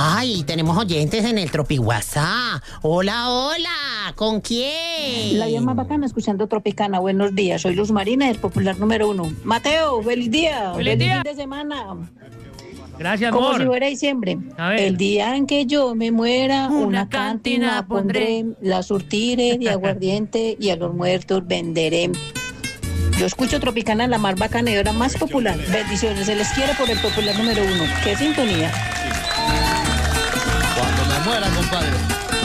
Ay, tenemos oyentes en el Tropi WhatsApp. Hola, hola, ¿con quién? La vida más bacana escuchando Tropicana. Buenos días, soy Luz Marina, el popular número 1. Mateo, feliz día. ¡Feliz día! Fin de semana. Gracias, Como amor. si fuera diciembre. A ver. El día en que yo me muera, Una una cantina pondré, la surtiré de aguardiente y a los muertos venderé. Yo escucho Tropicana, la más bacana y ahora más popular. Bendiciones, se les quiere por el popular número 1. ¡Qué sintonía! Cuando me muera, compadre.